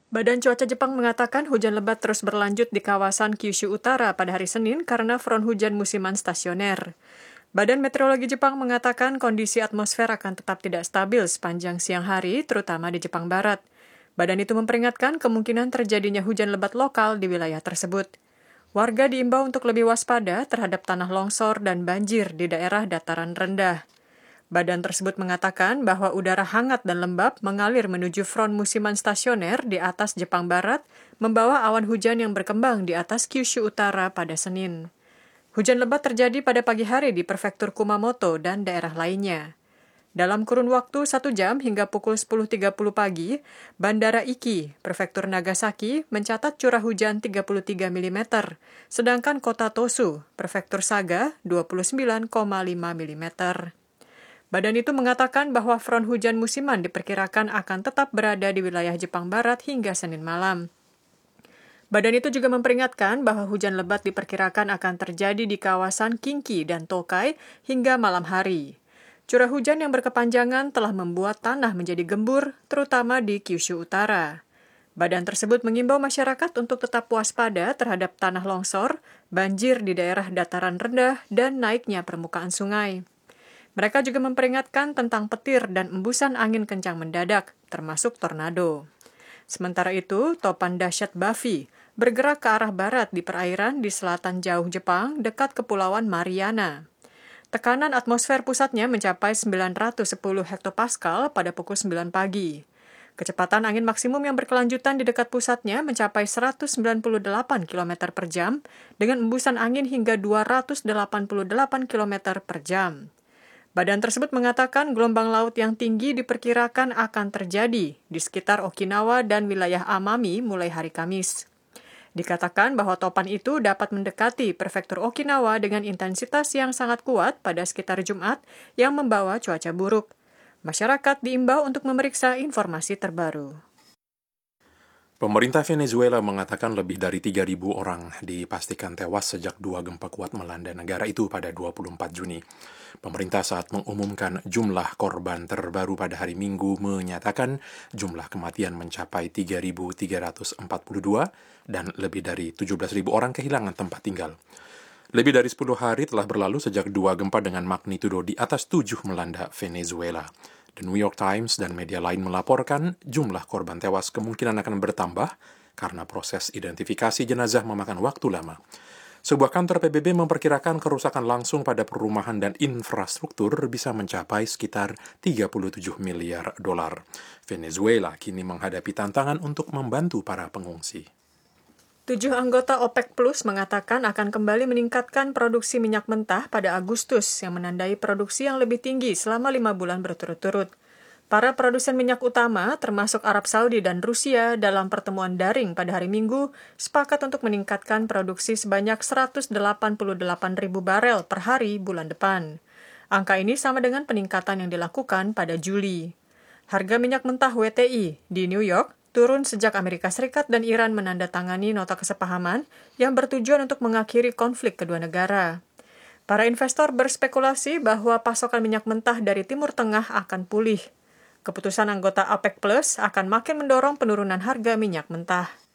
Badan Cuaca Jepang mengatakan hujan lebat terus berlanjut di kawasan Kyushu Utara pada hari Senin karena front hujan musiman stasioner. Badan Meteorologi Jepang mengatakan kondisi atmosfer akan tetap tidak stabil sepanjang siang hari, terutama di Jepang Barat. Badan itu memperingatkan kemungkinan terjadinya hujan lebat lokal di wilayah tersebut. Warga diimbau untuk lebih waspada terhadap tanah longsor dan banjir di daerah dataran rendah. Badan tersebut mengatakan bahwa udara hangat dan lembab mengalir menuju front musiman stasioner di atas Jepang Barat, membawa awan hujan yang berkembang di atas Kyushu Utara pada Senin. Hujan lebat terjadi pada pagi hari di prefektur Kumamoto dan daerah lainnya. Dalam kurun waktu 1 jam hingga pukul 10.30 pagi, Bandara Iki, prefektur Nagasaki, mencatat curah hujan 33 mm, sedangkan kota Tosu, prefektur Saga, 29,5 mm. Badan itu mengatakan bahwa front hujan musiman diperkirakan akan tetap berada di wilayah Jepang Barat hingga Senin malam. Badan itu juga memperingatkan bahwa hujan lebat diperkirakan akan terjadi di kawasan Kinki dan Tokai hingga malam hari. Curah hujan yang berkepanjangan telah membuat tanah menjadi gembur, terutama di Kyushu Utara. Badan tersebut mengimbau masyarakat untuk tetap waspada terhadap tanah longsor, banjir di daerah dataran rendah, dan naiknya permukaan sungai. Mereka juga memperingatkan tentang petir dan embusan angin kencang mendadak, termasuk tornado. Sementara itu, topan dahsyat Bafi bergerak ke arah barat di perairan di selatan jauh Jepang dekat Kepulauan Mariana. Tekanan atmosfer pusatnya mencapai 910 hektopascal pada pukul 9 pagi. Kecepatan angin maksimum yang berkelanjutan di dekat pusatnya mencapai 198 km per jam dengan embusan angin hingga 288 km per jam. Badan tersebut mengatakan gelombang laut yang tinggi diperkirakan akan terjadi di sekitar Okinawa dan wilayah Amami mulai hari Kamis. Dikatakan bahwa topan itu dapat mendekati prefektur Okinawa dengan intensitas yang sangat kuat pada sekitar Jumat yang membawa cuaca buruk. Masyarakat diimbau untuk memeriksa informasi terbaru. Pemerintah Venezuela mengatakan lebih dari 3.000 orang dipastikan tewas sejak 2 gempa kuat melanda negara itu pada 24 Juni. Pemerintah saat mengumumkan jumlah korban terbaru pada hari Minggu menyatakan jumlah kematian mencapai 3.342 dan lebih dari 17.000 orang kehilangan tempat tinggal. Lebih dari 10 hari telah berlalu sejak 2 gempa dengan magnitudo di atas 7 melanda Venezuela. The New York Times dan media lain melaporkan jumlah korban tewas kemungkinan akan bertambah karena proses identifikasi jenazah memakan waktu lama. Sebuah kantor PBB memperkirakan kerusakan langsung pada perumahan dan infrastruktur bisa mencapai sekitar 37 miliar dolar. Venezuela kini menghadapi tantangan untuk membantu para pengungsi. 7 anggota OPEC Plus mengatakan akan kembali meningkatkan produksi minyak mentah pada Agustus yang menandai produksi yang lebih tinggi selama 5 bulan berturut-turut. Para produsen minyak utama, termasuk Arab Saudi dan Rusia, dalam pertemuan daring pada hari Minggu, sepakat untuk meningkatkan produksi sebanyak 188.000 barel per hari bulan depan. Angka ini sama dengan peningkatan yang dilakukan pada Juli. Harga minyak mentah WTI di New York turun sejak Amerika Serikat dan Iran menandatangani nota kesepahaman yang bertujuan untuk mengakhiri konflik kedua negara. Para investor berspekulasi bahwa pasokan minyak mentah dari Timur Tengah akan pulih. Keputusan anggota OPEC Plus akan makin mendorong penurunan harga minyak mentah.